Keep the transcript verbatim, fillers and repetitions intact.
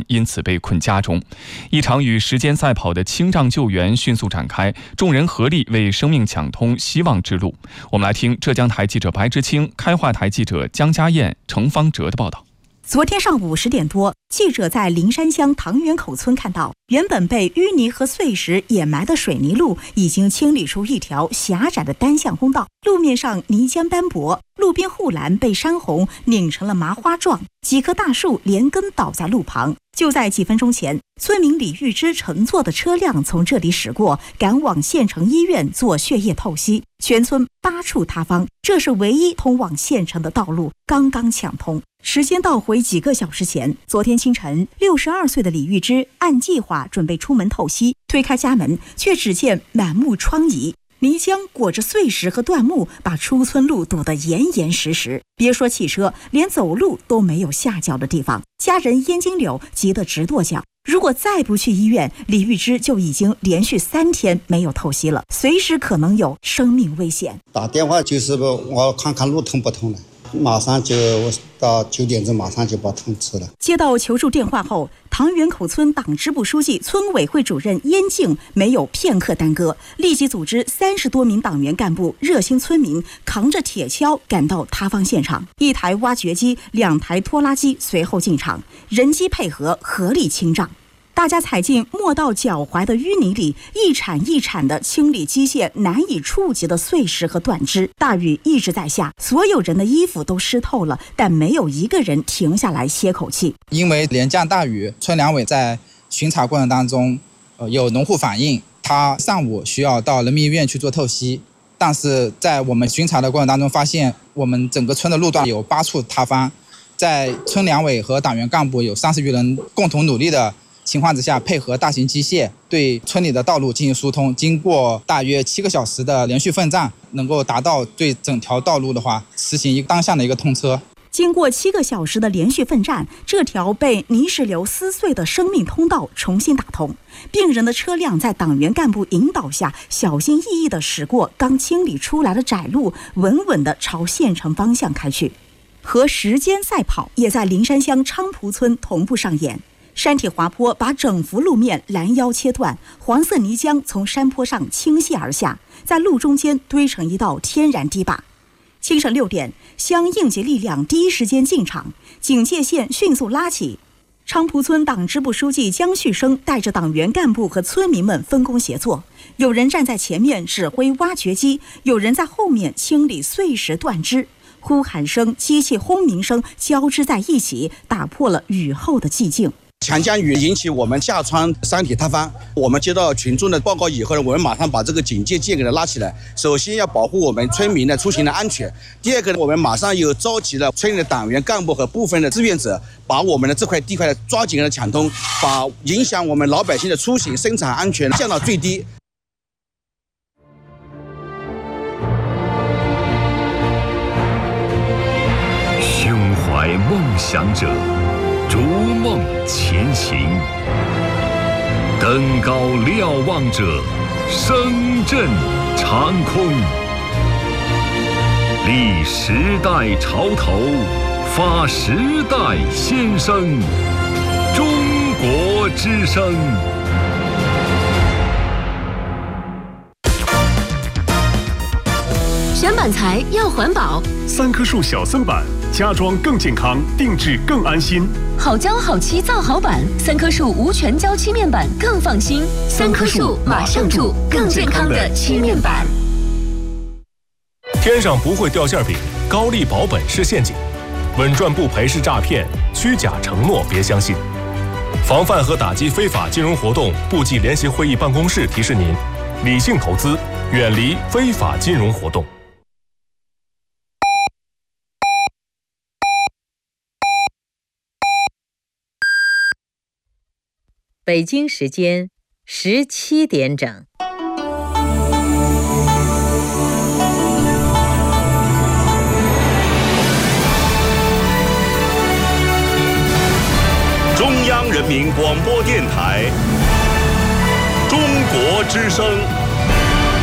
因此被困家中。一场与时间赛跑的清障救援迅速展开，众人合力为生命抢通希望之路。我们来听浙江台记者白之清、开化台记者江家燕、程方哲的报道。 昨天上午十点多，记者在灵山乡塘源口村看到，原本被淤泥和碎石掩埋的水泥路已经清理出一条狭窄的单向通道，路面上泥浆斑驳，路边护栏被山洪拧成了麻花状，几棵大树连根倒在路旁。就在几分钟前，村民李玉芝乘坐的车辆从这里驶过，赶往县城医院做血液透析。全村八处塌方，这是唯一通往县城的道路刚刚抢通。时间倒回几个小时前，昨天清晨，六十二岁的李玉芝按计划准备出门透析，推开家门，却只见满目疮痍，泥浆裹着碎石和断木，把出村路堵得严严实实。别说汽车，连走路都没有下脚的地方。家人燕金柳急得直跺脚。如果再不去医院，李玉芝就已经连续三天没有透析了，随时可能有生命危险。 打电话就是我看看路通不通了，马上就到九点钟，马上就把通知了。 接到求助电话后，塘源口村党支部书记、村委会主任燕静没有片刻耽搁，立即组织三十多名党员干部、热心村民扛着铁锹赶到塌方现场，一台挖掘机、两台拖拉机随后进场，人机配合，合力清障。大家踩进没到脚踝的淤泥里，一铲一铲地清理机械难以触及的碎石和断枝。大雨一直在下，所有人的衣服都湿透了，但没有一个人停下来歇口气。 因为连降大雨，村两委在巡查过程当中，呃，有农户反映，他上午需要到人民医院去做透析，但是在我们巡查的过程当中发现，我们整个村的路段有八处塌方，在村两委和党员干部有三十余人共同努力的情况之下，配合大型机械对村里的道路进行疏通，经过大约七个小时的连续奋战，能够达到对整条道路的话实行一个当向的一个通车。 经过七个小时的连续奋战，这条被泥石流撕碎的生命通道重新打通，病人的车辆在党员干部引导下，小心翼翼地驶过刚清理出来的窄路，稳稳地朝县城方向开去。和时间赛跑也在灵山乡昌蒲村同步上演。山体滑坡把整幅路面拦腰切断，黄色泥浆从山坡上倾泻而下，在路中间堆成一道天然堤坝。清晨六点，乡应急力量第一时间进场，警戒线迅速拉起。昌蒲村党支部书记江旭生带着党员干部和村民们分工协作，有人站在前面指挥挖掘机，有人在后面清理碎石断枝。呼喊声、机器轰鸣声交织在一起，打破了雨后的寂静。 强降雨引起我们下川山体塌方，我们接到群众的报告以后呢，我们马上把这个警戒线给它拉起来。首先要保护我们村民的出行的安全，第二个呢，我们马上又召集了村里的党员干部和部分的志愿者，把我们的这块地块抓紧的抢通，把影响我们老百姓的出行生产安全降到最低。 胸怀梦想者，逐梦前行，登高瞭望者，声震长空。立时代潮头，发时代先声。中国之声。 选板材要环保， 三棵树小森板，家装更健康，定制更安心。 好胶好漆造好板，三棵树无全胶漆面板更放心。三棵树马上住更健康的漆面板。 天上不会掉馅饼，高利保本是陷阱，稳赚不赔是诈骗，虚假承诺别相信。防范和打击非法金融活动部际联席会议办公室提示您：理性投资，远离非法金融活动。 北京时间十七点整。 中央人民广播电台，中国之声。